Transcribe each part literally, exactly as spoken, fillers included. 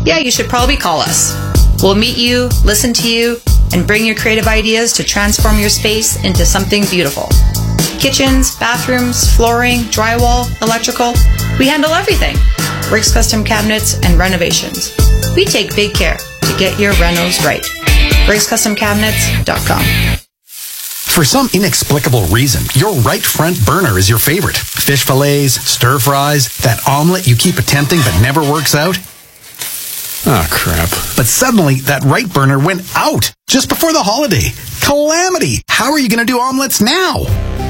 yeah, you should probably call us. We'll meet you, listen to you, and bring your creative ideas to transform your space into something beautiful. Kitchens, bathrooms, flooring, drywall, electrical, we handle everything. Briggs Custom Cabinets and renovations. We take big care to get your renos right. Briggs Custom Cabinets dot com. For some inexplicable reason, your right front burner is your favorite. Fish fillets, stir fries, that omelet you keep attempting but never works out. Oh, crap. But suddenly, that right burner went out just before the holiday. Calamity! How are you going to do omelets now?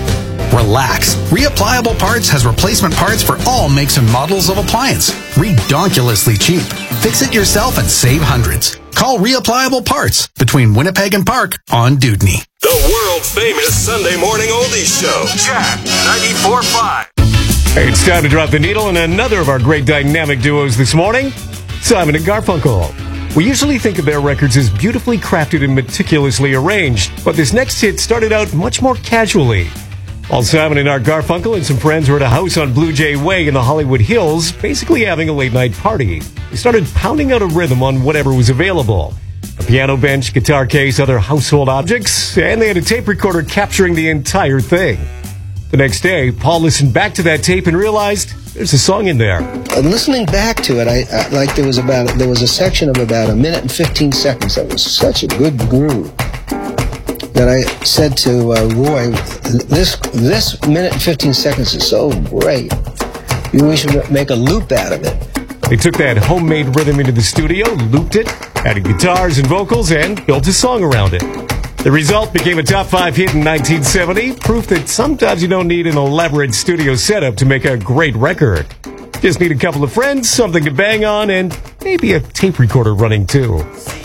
Relax. Reapplicable Parts has replacement parts for all makes and models of appliance. Redonkulously cheap. Fix it yourself and save hundreds. Call Reapplicable Parts between Winnipeg and Park on Dewdney. The world-famous Sunday morning oldies show. Jack ninety-four point five. Hey, it's time to drop the needle on another of our great dynamic duos this morning, Simon and Garfunkel. We usually think of their records as beautifully crafted and meticulously arranged, but this next hit started out much more casually. While Simon and Art Garfunkel and some friends were at a house on Blue Jay Way in the Hollywood Hills, basically having a late-night party. They started pounding out a rhythm on whatever was available. A piano bench, guitar case, other household objects, and they had a tape recorder capturing the entire thing. The next day, Paul listened back to that tape and realized there's a song in there. And listening back to it, I, I like there was about there was a section of about a minute and fifteen seconds that was such a good groove that I said to uh, Roy, "This this minute and fifteen seconds is so great. We should make a loop out of it." They took that homemade rhythm into the studio, looped it, added guitars and vocals, and built a song around it. The result became a top five hit in nineteen seventy, proof that sometimes you don't need an elaborate studio setup to make a great record. Just need a couple of friends, something to bang on, and maybe a tape recorder running too.